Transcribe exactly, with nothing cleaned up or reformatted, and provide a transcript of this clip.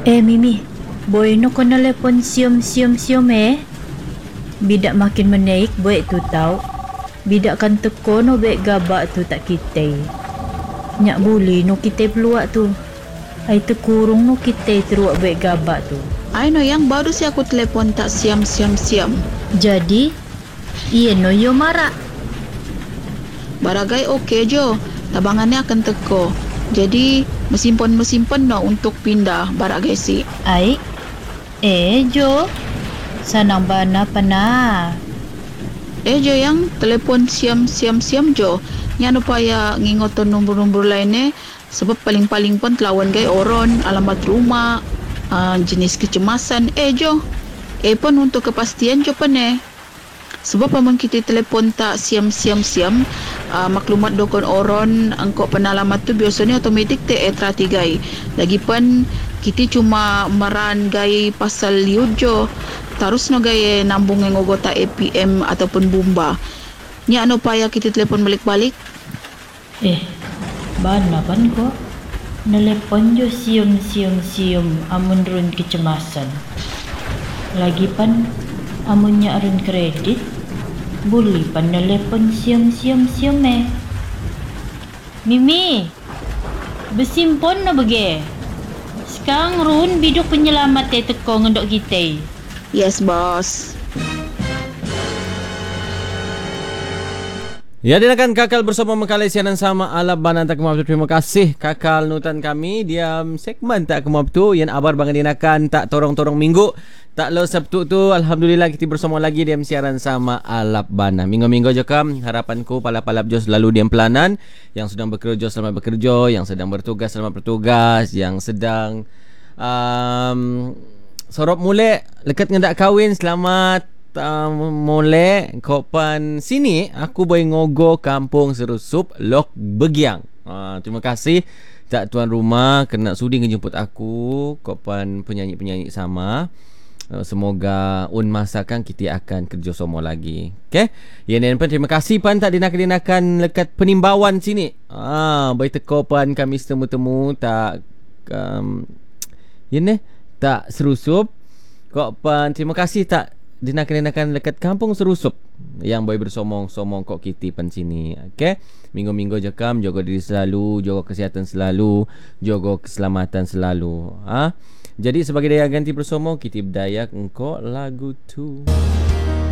Eh Mimi, boy no ko telepon siom-siom-siom eh. Bidak makin menaik buat tu tau. Bidak kan teko no baik gabak tu tak kita. Nyak boleh no kita peluak tu. Ai terkurung no kita teruak baik gabak tu. I know yang baru si aku telepon tak siam-siam-siam. Jadi, iya no yo marak. Baragai okey jo. Tabangannya akan teko. Jadi, mesimpan-mesimpan no untuk pindah baragai si. Ai, eh Jo, sanang bana pana. Eh jo yang telepon siam-siam-siam jo. Nya no paya ngingoton nombor-nombor lainnya. Sebab paling-paling pun telawan gai oron, alamat rumah, uh, jenis kecemasan. Eh jo, eh pun untuk kepastian jo pun eh. Sebab paman kita telepon tak siam-siam-siam, uh, maklumat dokon oron angkok penalamat tu biasanya otomatik te etra tigai. Lagi pun kita cuma meran gai pasal liud jo. Terus no gai nambung yang ogota A P M ataupun bumba. Nya no payah kita telepon balik-balik. Eh, bana pan ko? Nelepon jo sium-sium-sium amun run kecemasan. Lagi pan amunnya arun kredit, boleh pan telepon siam-siam-siam eh. Mimi, bersimpon na bagi. Sekarang run biduk penyelamat eh teko ngendok kita. Yes, boss. Ya, dinakan kakal bersama mengkalai siaran sama ala banan tak kemab tu. Terima kasih kakal nutan kami. Diam segmen tak kemab tu yang abar bangan dinakan tak torong-torong minggu. Tak lo Sabtu tu alhamdulillah kita bersama lagi diam siaran sama alap bana. Minggu-minggu je kam harapanku palap-palap jo selalu diam pelanan, yang sedang bekerja selamat bekerja, yang sedang bertugas selamat bertugas, yang sedang um, sorop mulai lekat ngendak kahwin selamat uh, mulai kopan sini aku boleh ngogo kampung Serusup Lok Begiang. Uh, terima kasih tak tuan rumah kena sudi ngejemput aku kopan penyanyi-penyanyi sama. Uh, semoga un masakan kita akan kerja sama lagi. Okey. Ya dan pun terima kasih pan tak dinakan-dinakan lekat penimbawan sini. Ah, baik teko pan kami temu-temu tak um, ya ne tak Serusup. Kok pan terima kasih tak dinakan-dinakan dekat kampung Serusup yang boleh bersomong-somong kok kita pan sini. Okey. Minggu-minggu je kam jaga diri selalu, jaga kesihatan selalu, jaga keselamatan selalu. Ah. Ha? Jadi sebagai daya ganti bersama kita berdayak engkau lagu tu.